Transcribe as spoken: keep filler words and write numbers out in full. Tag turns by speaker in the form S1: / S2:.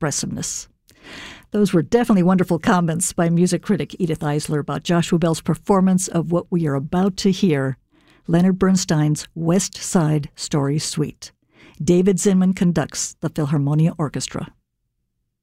S1: expressiveness. Those were definitely wonderful comments by music critic Edith Eisler about Joshua Bell's performance of what we are about to hear, Leonard Bernstein's West Side Story Suite. David Zinman conducts the Philharmonia Orchestra.